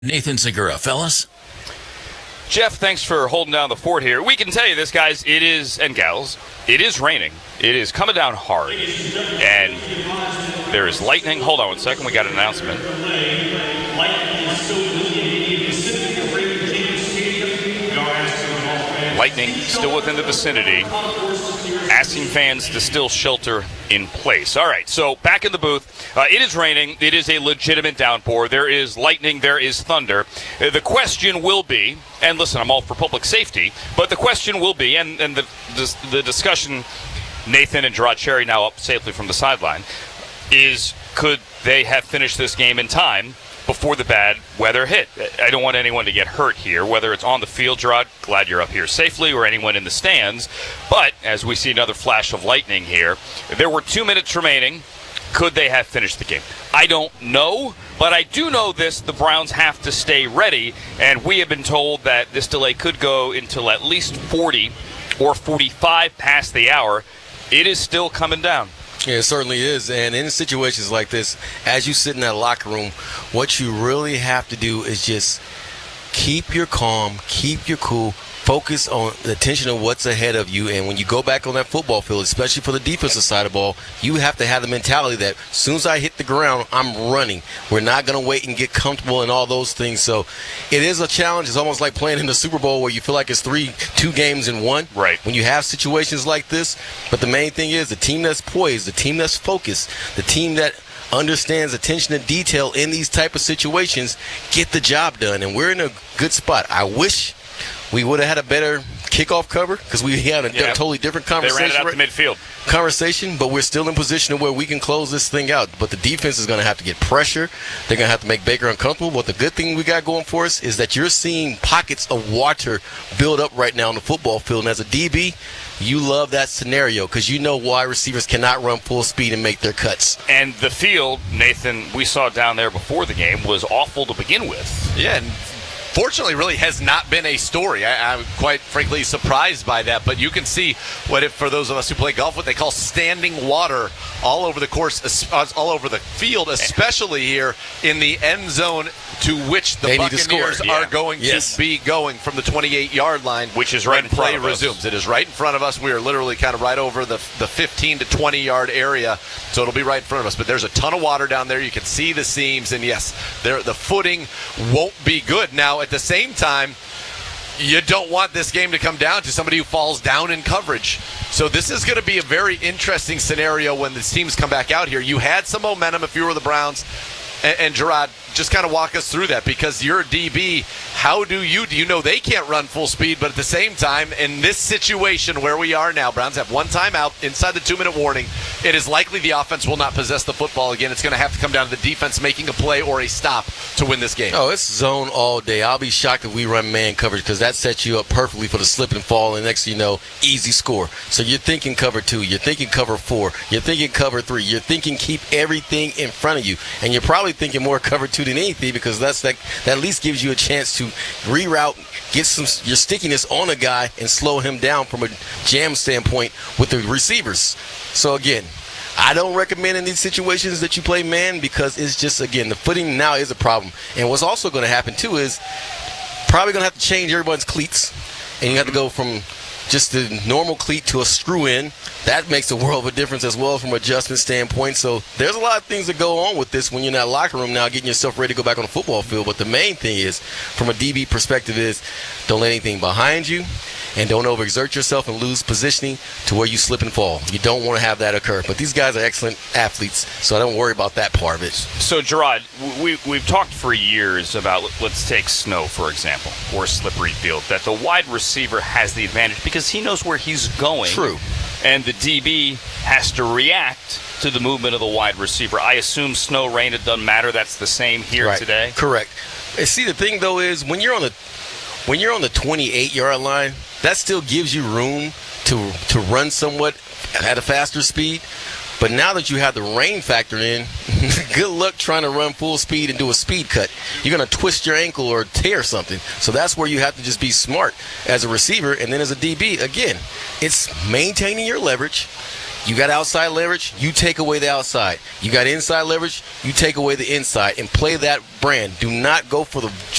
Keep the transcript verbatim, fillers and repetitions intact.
Nathan Segura, fellas. Jeff, thanks for holding down the fort here. We can tell you this, guys, it is, and gals, it is raining. It is coming down hard. And there is lightning. Hold on one second. We got an announcement. Lightning still within the vicinity, asking fans to still shelter in place. All right, so back in the booth. Uh, it is raining. It is a legitimate downpour. There is lightning. There is thunder. Uh, the question will be, and listen, I'm all for public safety, but the question will be, and, and the, the, the discussion, Nathan and Gerard Cherry now up safely from the sideline, is could they have finished this game in time before the bad weather hit? I don't want anyone to get hurt here, whether it's on the field, Gerard, glad you're up here safely, or anyone in the stands. But as we see another flash of lightning here, there were two minutes remaining. Could they have finished the game? I don't know, but I do know this. The Browns have to stay ready, and we have been told that this delay could go until at least forty or forty-five past the hour. It is still coming down. Yeah, it certainly is. And in situations like this, as you sit in that locker room, what you really have to do is just keep your calm, keep your cool, focus on the attention of what's ahead of you. And when you go back on that football field, especially for the defensive side of the ball, you have to have the mentality that as soon as I hit the ground, I'm running. We're not going to wait and get comfortable and all those things. So it is a challenge. It's almost like playing in the Super Bowl where you feel like it's three, two games in one. Right. When you have situations like this. But the main thing is the team that's poised, the team that's focused, the team that understands attention to detail in these type of situations, get the job done. And we're in a good spot. I wish we would have had a better kickoff cover because we had a yeah. totally different conversation. They ran it out to midfield. Conversation, but we're still in position where we can close this thing out. But the defense is going to have to get pressure. They're going to have to make Baker uncomfortable. But the good thing we got going for us is that you're seeing pockets of water build up right now on the football field. And as a D B, you love that scenario because you know wide receivers cannot run full speed and make their cuts. And the field, Nathan, we saw down there before the game, was awful to begin with. Yeah, and fortunately, really has not been a story. I, I'm quite frankly surprised by that. But you can see what, if for those of us who play golf, what they call standing water all over the course, all over the field, especially here in the end zone to which the They need to Buccaneers score. are Yeah. going Yes. to be going from the twenty-eight-yard line, which is right when in front play of us. resumes. It is right in front of us. We are literally kind of right over the the fifteen to twenty-yard area, so it'll be right in front of us. But there's a ton of water down there. You can see the seams, and yes, there the footing won't be good. Now, at the same time, you don't want this game to come down to somebody who falls down in coverage. So this is going to be a very interesting scenario when the teams come back out here. You had some momentum if you were the Browns. And, and Gerard, just kind of walk us through that, because you're a D B. How do you do you know they can't run full speed, but at the same time, in this situation where we are now, Browns have one timeout inside the two-minute warning. It is likely the offense will not possess the football again. It's going to have to come down to the defense making a play or a stop to win this game. Oh, it's zone all day. I'll be shocked if we run man coverage because that sets you up perfectly for the slip and fall, and next thing you know, easy score. So you're thinking cover two, you're thinking cover four, you're thinking cover three, you're thinking keep everything in front of you, and you're probably thinking more cover two than anything because that's that, that at least gives you a chance to reroute, get some your stickiness on a guy, and slow him down from a jam standpoint with the receivers. So again, I don't recommend in these situations that you play man because it's just, again, the footing now is a problem. And what's also going to happen, too, is probably going to have to change everyone's cleats. And you have to go from just the normal cleat to a screw-in. That makes a world of a difference as well from an adjustment standpoint. So there's a lot of things that go on with this when you're in that locker room now getting yourself ready to go back on the football field. But the main thing is, from a D B perspective, is don't let anything behind you. And don't overexert yourself and lose positioning to where you slip and fall. You don't want to have that occur. But these guys are excellent athletes, so I don't worry about that part of it. So, Gerard, we, we've talked for years about, let's take snow, for example, or slippery field, that the wide receiver has the advantage because he knows where he's going. True. And the D B has to react to the movement of the wide receiver. I assume snow, rain, it doesn't matter. That's the same here right. today? Correct. And see, the thing, though, is when you're on the when you're on the twenty-eight-yard line, that still gives you room to to run somewhat at a faster speed. But now that you have the rain factor in, good luck trying to run full speed and do a speed cut. You're going to twist your ankle or tear something. So that's where you have to just be smart as a receiver. And then as a D B, again, it's maintaining your leverage. You got outside leverage, you take away the outside. You got inside leverage, you take away the inside, and play that brand. Do not go for the